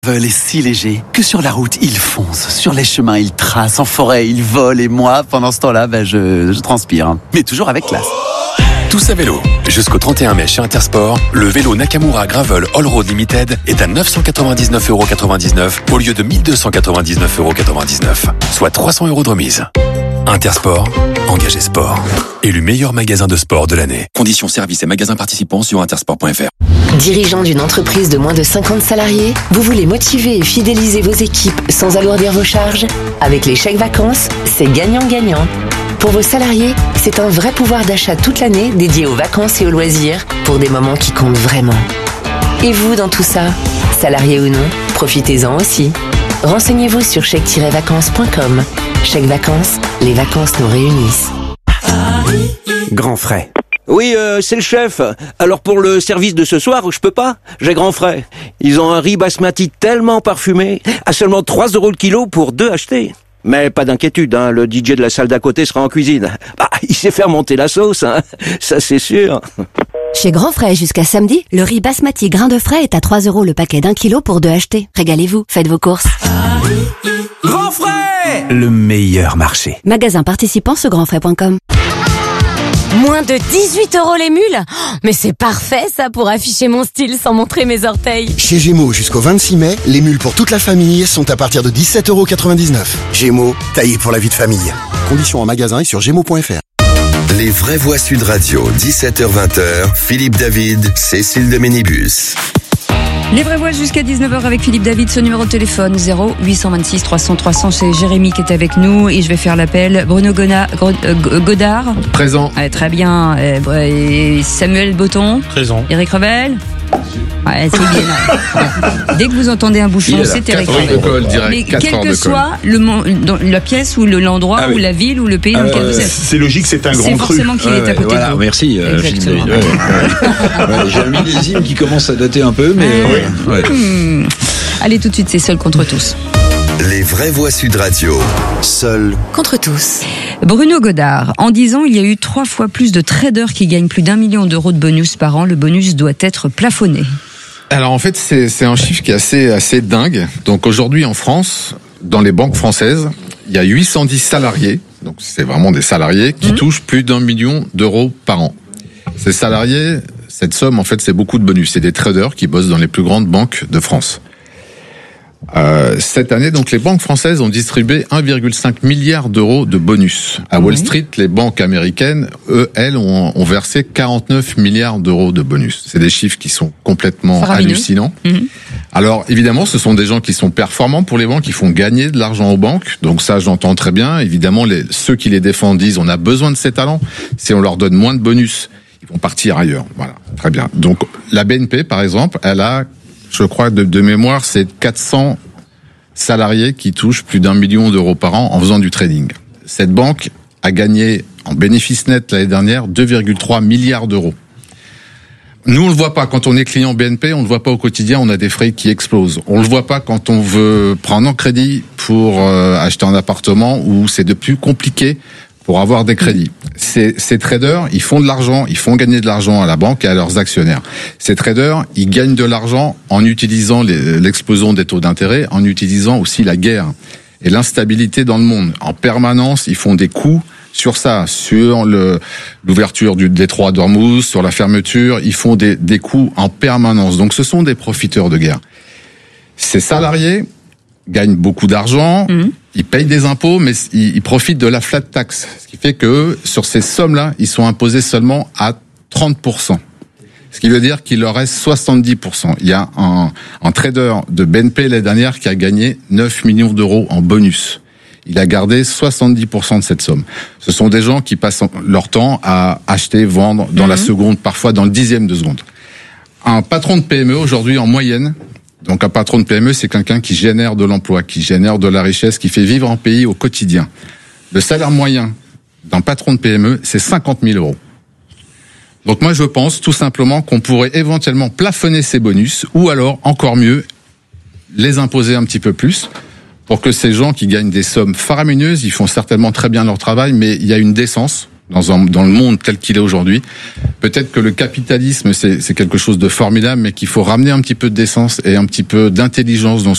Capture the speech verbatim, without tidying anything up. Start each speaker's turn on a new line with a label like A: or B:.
A: Vol est si léger que sur la route, il fonce. Sur les chemins, il trace. En forêt, il vole. Et moi, pendant ce temps-là, ben, je, je transpire. Mais toujours avec classe.
B: Tous à vélo. Jusqu'au trente et un mai chez Intersport, le vélo Nakamura Gravel All Road Limited est à neuf cent quatre-vingt-dix-neuf euros quatre-vingt-dix-neuf au lieu de mille deux cent quatre-vingt-dix-neuf euros quatre-vingt-dix-neuf, soit trois cents euros de remise. Intersport, engagé sport. Élu meilleur magasin de sport de l'année. Conditions services et magasins participants sur intersport point f r.
C: Dirigeant d'une entreprise de moins de cinquante salariés, vous voulez motiver et fidéliser vos équipes sans alourdir vos charges? Avec les chèques vacances, c'est gagnant-gagnant. Pour vos salariés, c'est un vrai pouvoir d'achat toute l'année dédié aux vacances et aux loisirs pour des moments qui comptent vraiment. Et vous dans tout ça, salarié ou non, profitez-en aussi. Renseignez-vous sur chèque tiret vacances point com. Chèque vacances, les vacances nous réunissent.
D: Grand frais.
E: Oui, euh, c'est le chef. Alors pour le service de ce soir, je peux pas. J'ai grand frais. Ils ont un riz basmati tellement parfumé, à seulement trois euros le kilo pour deux achetés. Mais pas d'inquiétude, hein, le D J de la salle d'à côté sera en cuisine. Bah, il sait faire monter la sauce, hein, ça c'est sûr.
F: Chez Grand Frais, jusqu'à samedi, le riz basmati grain de frais est à trois euros le paquet d'un kilo pour deux achetés. Régalez-vous, faites vos courses.
D: Grand frais, le meilleur marché.
F: Magasin participant sur grand frais point com.
G: Moins de dix-huit euros les mules? Mais c'est parfait ça pour afficher mon style sans montrer mes orteils.
H: Chez Gémeaux, jusqu'au vingt-six mai, les mules pour toute la famille sont à partir de dix-sept euros quatre-vingt-dix-neuf. Gémeaux, taillé pour la vie de famille. Conditions en magasin et sur gémeaux point f r.
I: Les vraies voix Sud Radio, dix-sept heures vingt, Philippe David, Cécile de Ménibus.
J: Les vraies voix jusqu'à dix-neuf heures avec Philippe David, ce numéro de téléphone zéro huit cent vingt-six trois cents trois cents, c'est Jérémy qui est avec nous et je vais faire l'appel. Bruno Gona, Godard.
K: Présent.
J: Ouais, très bien. Et Samuel Botton.
K: Présent.
J: Eric Revel. Ouais, c'est bien. Ouais. Dès que vous entendez un bouchon, c'est Eric Revel. Mais quel que soit le, dans la pièce ou le, l'endroit ah, oui. ou la ville ou le pays dans euh, lequel vous êtes.
K: C'est logique, c'est un grand
J: c'est
K: cru.
J: C'est forcément qu'il
K: ouais,
J: est à côté
K: voilà,
J: de vous.
K: Merci.
J: Exactement.
K: Euh, ouais, ouais. J'ai un millésime qui commence à dater un peu, mais...
J: Euh,
K: ouais. Ouais.
J: Hmm. Allez, tout de suite, c'est Seul contre tous.
I: Les vraies voix Sud Radio. Seul
F: contre tous.
J: Bruno Godard, en dix ans, il y a eu trois fois plus de traders qui gagnent plus d'un million d'euros de bonus par an. Le bonus doit être plafonné.
K: Alors en fait, c'est, c'est un chiffre qui est assez, assez dingue. Donc aujourd'hui en France, dans les banques françaises, il y a huit cent dix salariés, donc c'est vraiment des salariés, qui mmh. touchent plus d'un million d'euros par an. Ces salariés, cette somme, en fait, c'est beaucoup de bonus. C'est des traders qui bossent dans les plus grandes banques de France. Euh, cette année, donc, les banques françaises ont distribué un virgule cinq milliard d'euros de bonus. À Wall Street, les banques américaines, eux, elles, ont, ont versé quarante-neuf milliards d'euros de bonus. C'est des chiffres qui sont complètement hallucinants. Mmh. Alors, évidemment, ce sont des gens qui sont performants pour les banques, qui font gagner de l'argent aux banques. Donc ça, j'entends très bien. Évidemment, les, ceux qui les défendent disent on a besoin de ces talents. Si on leur donne moins de bonus, ils vont partir ailleurs. Voilà, très bien. Donc, la B N P, par exemple, elle a, je crois, de, de mémoire, c'est quatre cents salariés qui touchent plus d'un million d'euros par an en faisant du trading. Cette banque a gagné en bénéfice net l'année dernière deux virgule trois milliards d'euros. Nous, on le voit pas. Quand on est client B N P, on le voit pas au quotidien, on a des frais qui explosent. On le voit pas quand on veut prendre un crédit pour euh, acheter un appartement où c'est de plus compliqué pour avoir des crédits. Ces, ces traders, ils font de l'argent, ils font gagner de l'argent à la banque et à leurs actionnaires. Ces traders, ils gagnent de l'argent en utilisant les, l'explosion des taux d'intérêt, en utilisant aussi la guerre et l'instabilité dans le monde. En permanence, ils font des coups sur ça, sur le, l'ouverture du détroit d'Ormuz, sur la fermeture, ils font des, des coups en permanence. Donc ce sont des profiteurs de guerre. Ces salariés gagnent beaucoup d'argent, mmh. ils payent des impôts, mais ils, ils profitent de la flat tax. Ce qui fait que sur ces sommes-là, ils sont imposés seulement à trente pour cent. Ce qui veut dire qu'il leur reste soixante-dix pour cent. Il y a un, un trader de B N P l'année dernière qui a gagné neuf millions d'euros en bonus. Il a gardé soixante-dix pour cent de cette somme. Ce sont des gens qui passent leur temps à acheter, vendre dans mmh. la seconde, parfois dans le dixième de seconde. Un patron de P M E aujourd'hui, en moyenne, donc un patron de P M E, c'est quelqu'un qui génère de l'emploi, qui génère de la richesse, qui fait vivre un pays au quotidien. Le salaire moyen d'un patron de P M E, c'est cinquante mille euros. Donc moi, je pense tout simplement qu'on pourrait éventuellement plafonner ces bonus, ou alors, encore mieux, les imposer un petit peu plus, pour que ces gens qui gagnent des sommes faramineuses, ils font certainement très bien leur travail, mais il y a une décence dans, un, dans le monde tel qu'il est aujourd'hui. Peut-être que le capitalisme, c'est, c'est quelque chose de formidable, mais qu'il faut ramener un petit peu de décence et un petit peu d'intelligence dans